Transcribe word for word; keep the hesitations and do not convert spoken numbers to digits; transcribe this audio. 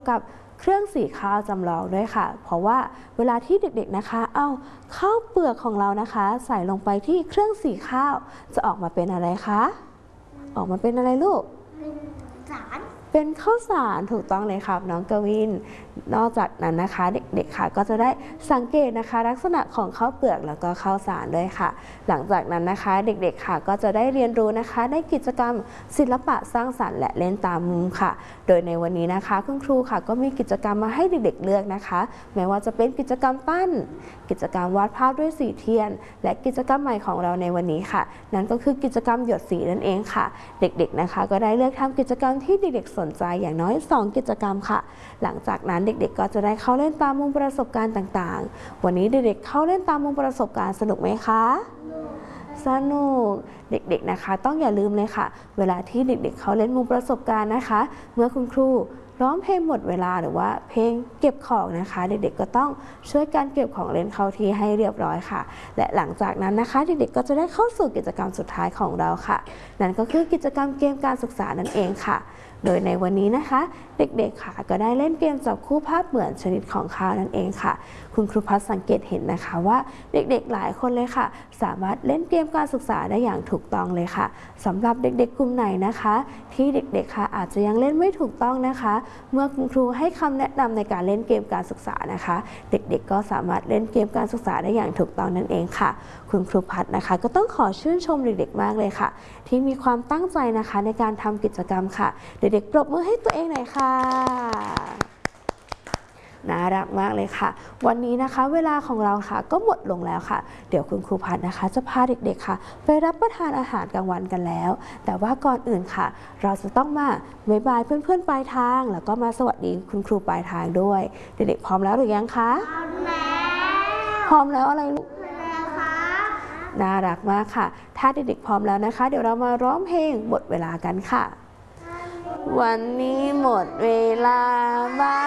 กับเครื่องสีข้าวจำลองด้วยค่ะเพราะว่าเวลาที่เด็กๆนะคะเอาข้าวเปลือกของเรานะคะใส่ลงไปที่เครื่องสีข้าวจะออกมาเป็นอะไรคะออกมาเป็นอะไรลูกสารเป็นข้าวสารถูกต้องเลยครับน้องกวินนอกจากนั้นนะคะเด็กๆค่ะก็จะได้สังเกตนะคะลักษณะของข้าวเปลือกแล้วก็ข้าวสารด้วยค่ะหลังจากนั้นนะคะเด็กๆค่ะก็จะได้เรียนรู้นะคะได้กิจกรรมศิลปะสร้างสรรค์และเล่นตามมุมค่ะโดยในวันนี้นะคะคุณครูค่ะก็มีกิจกรรมมาให้เด็กๆเลือกนะคะไม่ว่าจะเป็นกิจกรรมปั้นกิจกรรมวาดภาพด้วยสีเทียนและกิจกรรมใหม่ของเราในวันนี้ค่ะนั่นก็คือกิจกรรมหยดสีนั่นเองค่ะเด็กๆนะคะก็ได้เลือกทำกิจกรรมที่เด็กๆสนใจอย่างน้อยสองกิจกรรมค่ะหลังจากนั้นเด็กๆก็จะได้เข้าเล่นตามมุมประสบการณ์ต่างๆวันนี้เด็กๆเข้าเล่นตามมุมประสบการณ์สนุกไหมคะสนุกเด็กๆนะคะต้องอย่าลืมเลยค่ะเวลาที่เด็กๆเขาเล่นมุมประสบการณ์นะคะเมื่อคุณครูร้องเพลงหมดเวลาหรือว่าเพลงเก็บของนะคะเด็กๆก็ต้องช่วยการเก็บของเล่นเข้าที่ให้เรียบร้อยค่ะและหลังจากนั้นนะคะเด็กๆก็จะได้เข้าสู่กิจกรรมสุดท้ายของเราค่ะนั่นก็คือกิจกรรมเกมการศึกษานั่นเองค่ะโดยในวันนี้นะคะเด็กๆค่ะก็ได้เล่นเกมจับคู่ภาพเหมือนชนิดของข้าวนั่นเองค่ะคุณครูพัฒน์สังเกตเห็นนะคะว่าเด็กๆหลายคนเลยค่ะสามารถเล่นเกมการศึกษาได้อย่างถูกต้องเลยค่ะสำหรับเด็กๆกลุ่มไหนนะคะที่เด็กๆค่ะอาจจะยังเล่นไม่ถูกต้องนะคะเมื่อคุณครูให้คำแนะนำในการเล่นเกมการศึกษานะคะเด็กๆก็สามารถเล่นเกมการศึกษาได้อย่างถูกต้องนั่นเองค่ะคุณครูพัฒน์นะคะก็ต้องขอชื่นชมเด็กๆมากเลยค่ะที่มีความตั้งใจนะคะในการทำกิจกรรมค่ะเด็กๆปรบมือให้ตัวเองหน่อยค่ะน่ารักมากเลยค่ะวันนี้นะคะเวลาของเราค่ะก็หมดลงแล้วค่ะเดี๋ยวคุณครูพัฒน์นะคะจะพาเด็กๆค่ะไปรับประทานอาหารกลางวันกันแล้วแต่ว่าก่อนอื่นค่ะเราจะต้องมาบ๊ายบายเพื่อนๆปลายทางแล้วก็มาสวัสดีคุณครูปลายทางด้วยเด็กๆพร้อมแล้วหรือยังคะพร้อมแล้วพร้อมแล้วอะไรลูกแล้วค่ะน่ารักมากค่ะถ้าเด็กๆพร้อมแล้วนะคะเดี๋ยวเรามาร้องเพลงหมดเวลากันค่ะวันนี้หมดเวลาบา